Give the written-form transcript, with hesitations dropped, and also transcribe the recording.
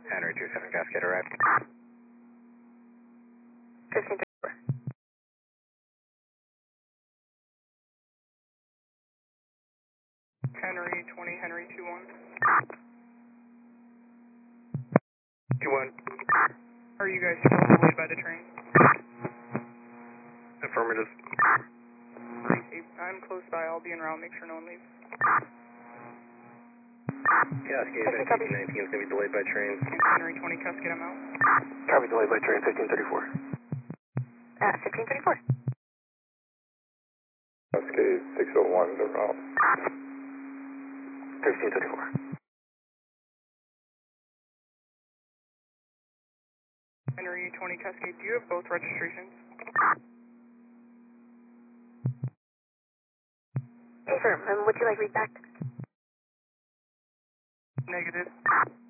Henry 27 Cascade arrived. 1534. Henry 20, Henry 21. 21. Are you guys still delayed by the train? Affirmative. I'm close by, I'll be en route, make sure no one leaves. Cascade 1919 is going to be delayed by train. Henry 20 Cascade, I'm out. Copy, delayed by train 1534. 1534. Cascade 601 is out. 1534. Henry 20 Cascade, do you have both registrations? Confirm. Would you like read back? Negative.